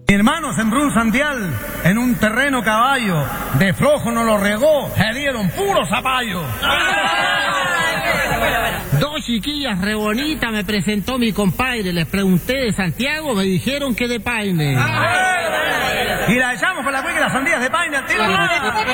Mi hermano sembró un sandial en un terreno caballo, de flojo no lo regó, se dieron puro zapallo. Dos chiquillas re bonitas me presentó mi compadre, les pregunté de Santiago, me dijeron que de Paine. Y la echamos con la cueca y las sandías de Paine al tiro.